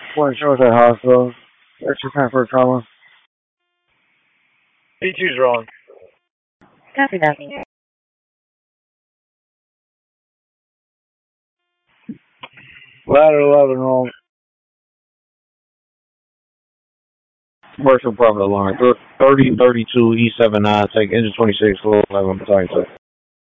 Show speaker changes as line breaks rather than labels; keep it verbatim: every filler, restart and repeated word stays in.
One shows at hospital. Extra time for trauma.
B two's wrong.
Copy that.
Ladder eleven wrong. Commercial profit alarm. thirty thirty-two E seven nine, take engine twenty-six, floor eleven, battalion two.